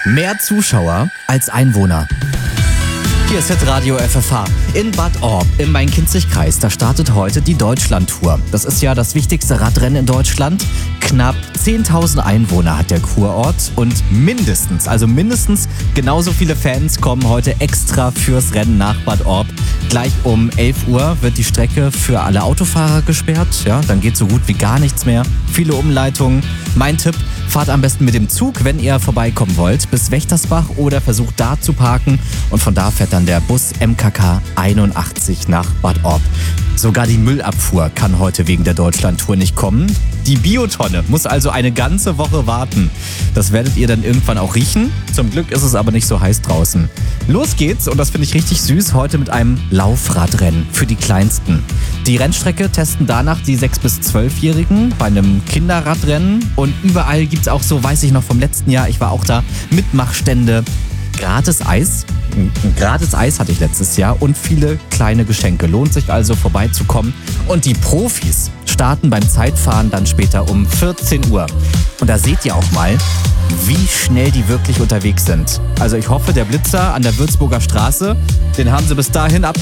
Mehr Zuschauer als Einwohner. Hier ist Hitradio FFH in Bad Orb im Main-Kinzig-Kreis. Da startet heute die Deutschland-Tour. Das ist ja das wichtigste Radrennen in Deutschland. Knapp 10.000 Einwohner hat der Kurort und mindestens genauso viele Fans kommen heute extra fürs Rennen nach Bad Orb. Gleich um 11 Uhr wird die Strecke für alle Autofahrer gesperrt. Ja, dann geht so gut wie gar nichts mehr. Viele Umleitungen. Mein Tipp: fahrt am besten mit dem Zug, wenn ihr vorbeikommen wollt, bis Wächtersbach oder versucht da zu parken. Und von da fährt dann der Bus MKK 81 nach Bad Orb. Sogar die Müllabfuhr kann heute wegen der Deutschland-Tour nicht kommen. Die Biotonne muss also eine ganze Woche warten. Das werdet ihr dann irgendwann auch riechen. Zum Glück ist es aber nicht so heiß draußen. Los geht's, und das finde ich richtig süß, heute mit einem Laufradrennen für die Kleinsten. Die Rennstrecke testen danach die 6- bis 12-Jährigen bei einem Kinderradrennen. Und überall gibt's auch so, weiß ich noch vom letzten Jahr, ich war auch da, Mitmachstände. Gratis Eis. Gratis Eis hatte ich letztes Jahr und viele kleine Geschenke. Lohnt sich also vorbeizukommen. Und die Profis starten beim Zeitfahren dann später um 14 Uhr. Und da seht ihr auch mal, wie schnell die wirklich unterwegs sind. Also ich hoffe, der Blitzer an der Würzburger Straße, den haben sie bis dahin ab